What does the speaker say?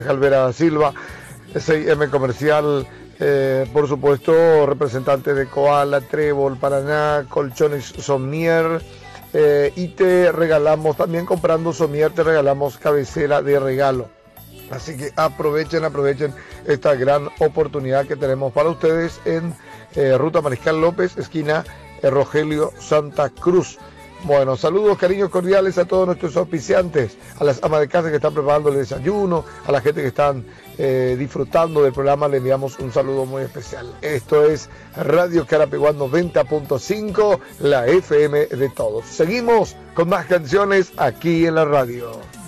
Alvera Silva, 6M Comercial, por supuesto, representantes de Koala, Trébol, Paraná, Colchones Sommier, y te regalamos, también comprando Sommier, te regalamos cabecera de regalo. Así que aprovechen esta gran oportunidad que tenemos para ustedes en Ruta Mariscal López, esquina Rogelio Santa Cruz. Bueno, saludos, cariños cordiales a todos nuestros auspiciantes, a las amas de casa que están preparando el desayuno, a la gente que están disfrutando del programa, le enviamos un saludo muy especial. Esto es Radio Carapeguán 90.5, la FM de todos. Seguimos con más canciones aquí en la radio.